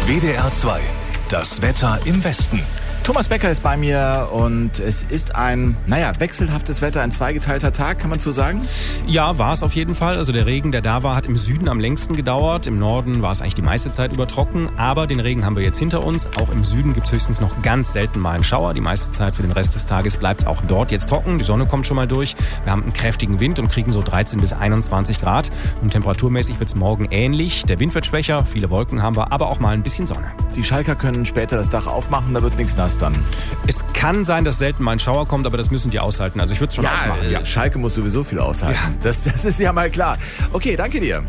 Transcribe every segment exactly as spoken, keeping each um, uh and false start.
W D R zwei. Das Wetter im Westen. Thomas Becker ist bei mir und es ist ein, naja, wechselhaftes Wetter, ein zweigeteilter Tag, kann man so sagen? Ja, war es auf jeden Fall. Also der Regen, der da war, hat im Süden am längsten gedauert. Im Norden war es eigentlich die meiste Zeit über trocken. Aber den Regen haben wir jetzt hinter uns. Auch im Süden gibt es höchstens noch ganz selten mal einen Schauer. Die meiste Zeit für den Rest des Tages bleibt es auch dort jetzt trocken. Die Sonne kommt schon mal durch. Wir haben einen kräftigen Wind und kriegen so dreizehn bis einundzwanzig Grad. Und temperaturmäßig wird es morgen ähnlich. Der Wind wird schwächer, viele Wolken haben wir, aber auch mal ein bisschen Sonne. Die Schalker können später das Dach aufmachen, da wird nichts nass dann. Es kann sein, dass selten mal ein Schauer kommt, aber das müssen die aushalten. Also ich würde es schon ja, aufmachen. Ja, Schalke muss sowieso viel aushalten. Ja. Das, das ist ja mal klar. Okay, danke dir.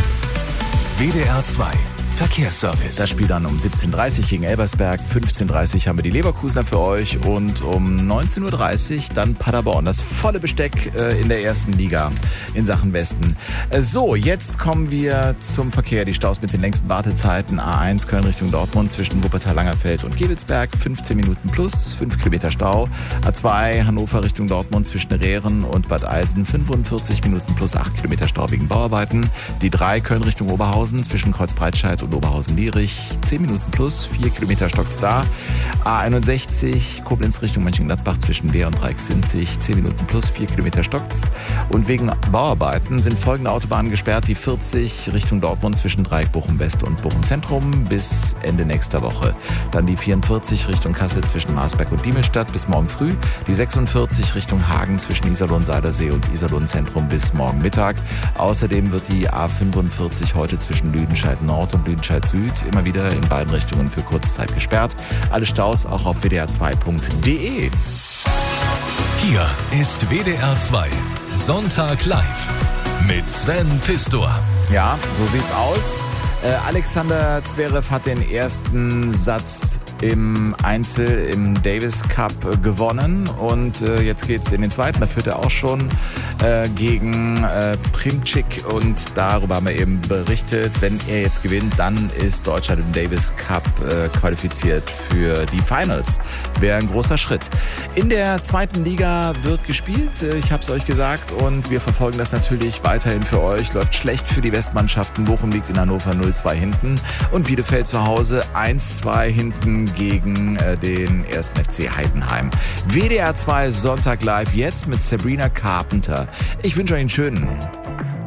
W D R zwei. Verkehrsservice. Das Spiel dann um siebzehn Uhr dreißig gegen Elversberg, fünfzehn Uhr dreißig haben wir die Leverkusener für euch und um neunzehn Uhr dreißig dann Paderborn. Das volle Besteck äh, in der ersten Liga in Sachen Westen. Äh, so, jetzt kommen wir zum Verkehr. Die Staus mit den längsten Wartezeiten. A eins Köln Richtung Dortmund zwischen Wuppertal-Langerfeld und Gevelsberg, fünfzehn Minuten plus, fünf Kilometer Stau. A zwei Hannover Richtung Dortmund zwischen Rehren und Bad Eilsen, fünfundvierzig Minuten plus, acht Kilometer Stau wegen Bauarbeiten. Die drei Köln Richtung Oberhausen zwischen Kreuzbreitscheid und Oberhausen-Lierich, zehn Minuten plus, vier Kilometer stockt's da. A einundsechzig, Koblenz Richtung Mönchengladbach zwischen Wehr und Dreiecksinzig, zehn Minuten plus, vier Kilometer stockt's. Und wegen Bauarbeiten sind folgende Autobahnen gesperrt. Die vierzig Richtung Dortmund zwischen Dreieck Bochum West und Bochum Zentrum bis Ende nächster Woche. Dann die vierundvierzig Richtung Kassel zwischen Marsberg und Diemelstadt bis morgen früh. Die sechsundvierzig Richtung Hagen zwischen Iserlohn-Seidersee und Iserlohn-Zentrum bis morgen Mittag. Außerdem wird die A fünfundvierzig heute zwischen Lüdenscheid Nord und Lüdenscheid Süd immer wieder in beiden Richtungen für kurze Zeit gesperrt. Alle Staus auch auf w d r zwei punkt d e. Hier ist W D R zwei. Sonntag live mit Sven Pistor. Ja, so sieht's aus. Äh, Alexander Zverev hat den ersten Satz im Einzel im Davis Cup äh, gewonnen und äh, jetzt geht's in den zweiten, da führt er auch schon äh, gegen äh, Primcik und darüber haben wir eben berichtet, wenn er jetzt gewinnt, dann ist Deutschland im Davis Cup äh, qualifiziert für die Finals. Wäre ein großer Schritt. In der zweiten Liga wird gespielt, äh, ich habe es euch gesagt und wir verfolgen das natürlich weiterhin für euch. Läuft schlecht für die Westmannschaften, Bochum liegt in Hannover null zwei hinten und Bielefeld zu Hause eins zwei hinten gegen äh, den ersten F C Heidenheim. W D R zwei Sonntag live jetzt mit Sabrina Carpenter. Ich wünsche euch einen schönen.